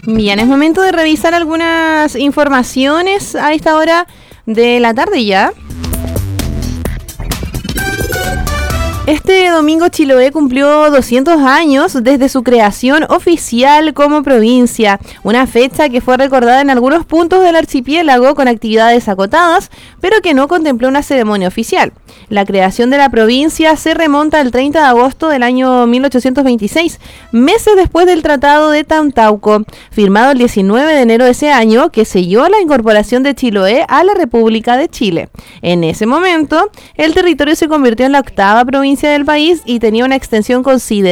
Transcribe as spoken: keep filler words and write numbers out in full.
Bien, es momento de revisar algunas informaciones a esta hora de la tarde ya. Este domingo Chiloé cumplió doscientos años desde su creación oficial como provincia, una fecha que fue recordada en algunos puntos del archipiélago con actividades acotadas, pero que no contempló una ceremonia oficial. La creación de la provincia se remonta al treinta de agosto del año mil ochocientos veintiséis, meses después del Tratado de Tantauco, firmado el diecinueve de enero de ese año, que selló la incorporación de Chiloé a la República de Chile. En ese momento, el territorio se convirtió en la octava provincia del país y tenía una extensión considerable